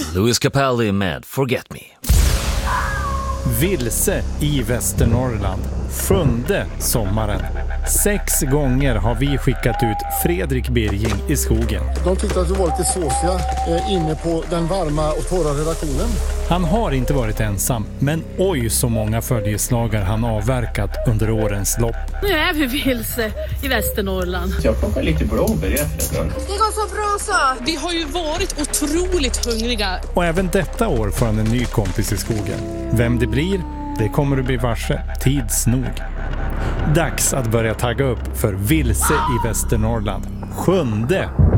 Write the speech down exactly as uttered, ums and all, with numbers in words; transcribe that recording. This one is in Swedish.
Louis Capaldi med Forget Me. Vilse i Västernorrland. Sjunde sommaren. Sex gånger har vi skickat ut Fredrik Birging i skogen. De tyckte att du var lite såsiga eh, inne på den varma och torra redaktionen. Han har inte varit ensam, men oj så många följeslagar han avverkat under årens lopp. Nu är vi vilse i Västernorrland. Jag plockar lite blåbär efter. Det går så bra så. Vi har ju varit otroligt hungriga. Och även detta år får han en ny kompis i skogen. Vem det blir, det kommer du bli varse tids nog. Dags att börja tagga upp för Vilse i Västernorrland. Sjunde